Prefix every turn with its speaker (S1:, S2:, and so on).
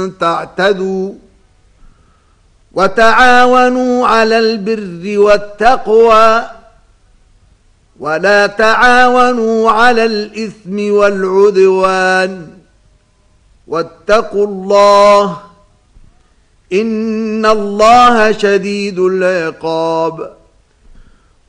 S1: تعتدوا وتعاونوا على البر والتقوى ولا تعاونوا على الإثم والعدوان واتقوا الله إن الله شديد العقاب